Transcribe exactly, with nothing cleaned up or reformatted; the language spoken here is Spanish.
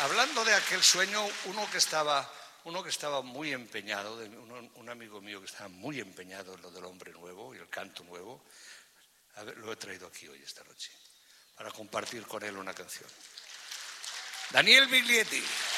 hablando de aquel sueño, uno que estaba, uno que estaba muy empeñado, de, un, un amigo mío que estaba muy empeñado en lo del hombre nuevo y el canto nuevo, a ver, lo he traído aquí hoy esta noche para compartir con él una canción. Daniel Biglietti.